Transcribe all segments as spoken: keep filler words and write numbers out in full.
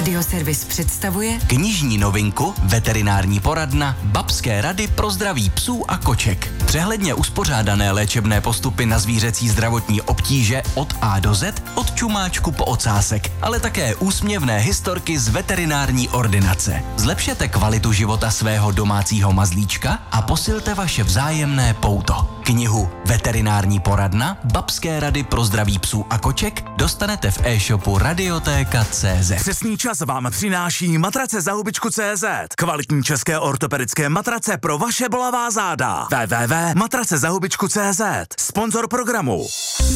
Radioservis představuje knižní novinku Veterinární poradna Babské rady pro zdraví psů a koček. Přehledně uspořádané léčebné postupy na zvířecí zdravotní obtíže od A do Z, od čumáčku po ocásek, ale také úsměvné historky z veterinární ordinace. Zlepšete kvalitu života svého domácího mazlíčka a posilte vaše vzájemné pouto. Knihu Veterinární poradna Babské rady pro zdraví psů a koček dostanete v e-shopu Radiotéka tečka cé zet. Přesný čas vám přináší matrace za hubičku tečka cé zet. Kvalitní české ortopedické matrace pro vaše bolavá záda. w w w tečka matrace za hubičku tečka cé zet. Sponzor programu.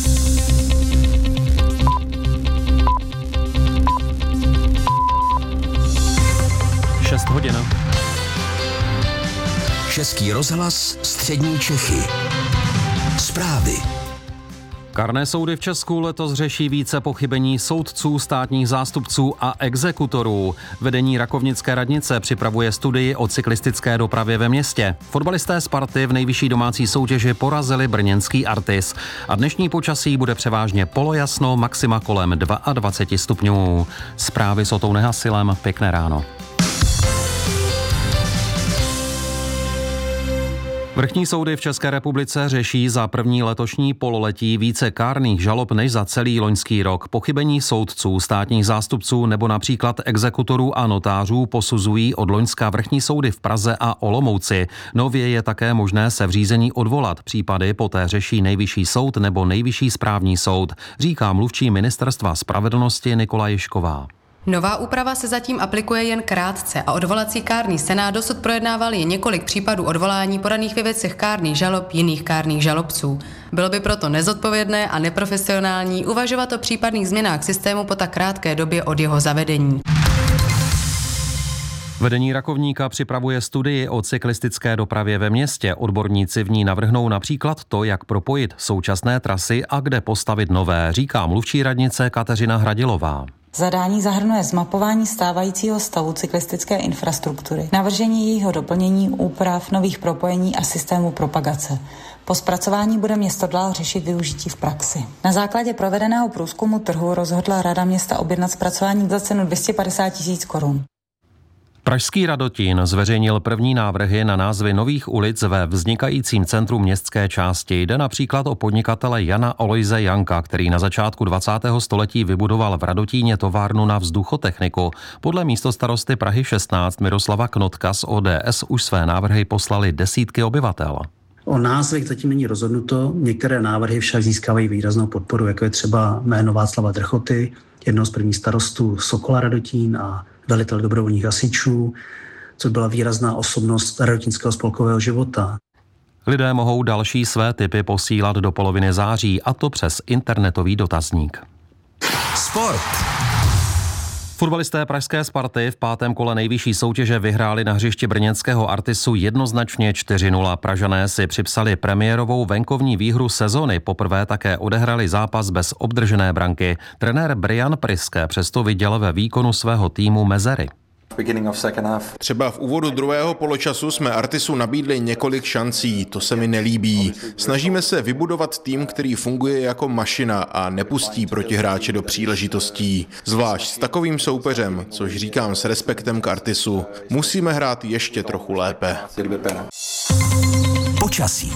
šest hodin. Český rozhlas, střední Čechy. Zprávy. Kárné soudy v Česku letos řeší více pochybení soudců, státních zástupců a exekutorů. Vedení Rakovnické radnice připravuje studii o cyklistické dopravě ve městě. Fotbalisté Sparty v nejvyšší domácí soutěži porazili brněnský Artis. A dnešní počasí bude převážně polojasno, maxima kolem dvacet dva stupňů. Zprávy s Otou Nehasilem, pěkné ráno. Vrchní soudy v České republice řeší za první letošní pololetí více kárných žalob než za celý loňský rok. Pochybení soudců, státních zástupců nebo například exekutorů a notářů posuzují od loňska vrchní soudy v Praze a Olomouci. Nově je také možné se v řízení odvolat. Případy poté řeší Nejvyšší soud nebo Nejvyšší správní soud, říká mluvčí Ministerstva spravedlnosti Nikola Ježková. Nová úprava se zatím aplikuje jen krátce a odvolací kárný senát dosud projednával jen několik případů odvolání podaných ve věcech kárných žalob jiných kárných žalobců. Bylo by proto nezodpovědné a neprofesionální uvažovat o případných změnách systému po tak krátké době od jeho zavedení. Vedení Rakovníka připravuje studii o cyklistické dopravě ve městě. Odborníci v ní navrhnou například to, jak propojit současné trasy a kde postavit nové, říká mluvčí radnice Kateřina Hradilová. Zadání zahrnuje zmapování stávajícího stavu cyklistické infrastruktury, navržení jejího doplnění, úprav, nových propojení a systému propagace. Po zpracování bude město dál řešit využití v praxi. Na základě provedeného průzkumu trhu rozhodla Rada města objednat zpracování za cenu dvě stě padesát tisíc korun. Pražský Radotín zveřejnil první návrhy na názvy nových ulic ve vznikajícím centru městské části. Jde například o podnikatele Jana Olojze Janka, který na začátku dvacátého století vybudoval v Radotíně továrnu na vzduchotechniku. Podle místostarosty Prahy šestnáct Miroslava Knotka z O D S už své návrhy poslali desítky obyvatel. O názvech zatím není rozhodnuto, některé návrhy však získávají výraznou podporu, jako je třeba jméno Václava Drchoty, jednoho z prvních starostů Sokola Radotín a velitel dobrovolných hasičů, co byla výrazná osobnost radotínského spolkového života. Lidé mohou další své tipy posílat do poloviny září, a to přes internetový dotazník. Sport. Fotbalisté pražské Sparty v pátém kole nejvyšší soutěže vyhráli na hřišti brněnského Artisu jednoznačně čtyři nula. Pražané si připsali premiérovou venkovní výhru sezony. Poprvé také odehrali zápas bez obdržené branky. Trenér Brian Priske přesto viděl ve výkonu svého týmu mezery. Třeba v úvodu druhého poločasu jsme Artisu nabídli několik šancí, to se mi nelíbí. Snažíme se vybudovat tým, který funguje jako mašina a nepustí protihráče do příležitostí. Zvlášť s takovým soupeřem, což říkám s respektem k Artisu, musíme hrát ještě trochu lépe. Počasí.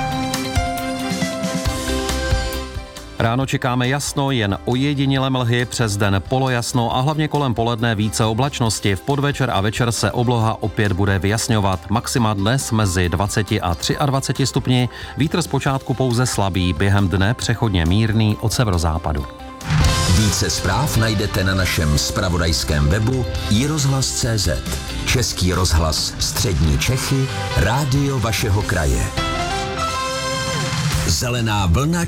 Ráno čekáme jasno, jen ojedinělé mlhy, přes den polojasno a hlavně kolem poledne více oblačnosti. V podvečer a večer se obloha opět bude vyjasňovat. Maxima dnes mezi dvacet a dvacet tři stupni, vítr zpočátku pouze slabý, během dne přechodně mírný od severozápadu. Více zpráv najdete na našem zpravodajském webu i rozhlas tečka cé zet. Český rozhlas, střední Čechy, rádio vašeho kraje. Zelená vlna